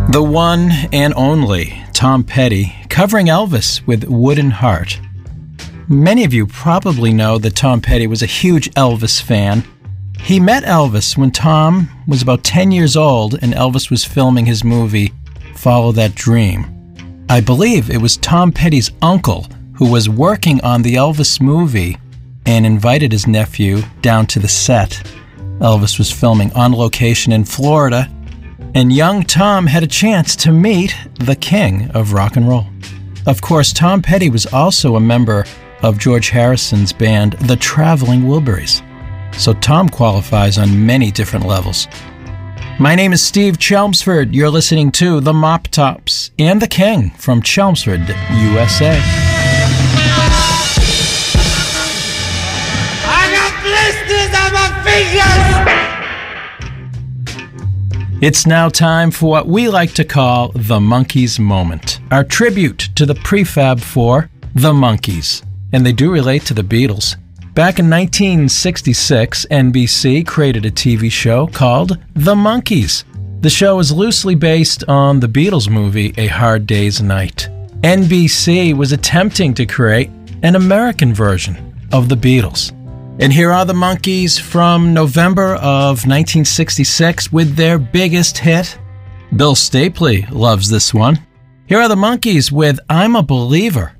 The one and only Tom Petty covering Elvis with Wooden Heart. Many of you probably know that Tom Petty was a huge Elvis fan. He met Elvis when Tom was about 10 years old and Elvis was filming his movie Follow That Dream. I believe it was Tom Petty's uncle who was working on the Elvis movie and invited his nephew down to the set. Elvis was filming on location in Florida, and young Tom had a chance to meet the king of rock and roll. Of course, Tom Petty was also a member of George Harrison's band, the Traveling Wilburys. So Tom qualifies on many different levels. My name is Steve Chelmsford. You're listening to The Mop Tops and the King from Chelmsford, USA. I got blisters on my fingers! It's now time for what we like to call the Monkees moment, our tribute to the prefab four, the Monkees. And they do relate to the Beatles. Back in 1966, NBC created a TV show called The Monkees. The show is loosely based on the Beatles movie A Hard Day's Night. NBC was attempting to create an American version of the Beatles. And here are the Monkees from November of 1966 with their biggest hit. Bill Stapley loves this one. Here are the Monkees with I'm a Believer.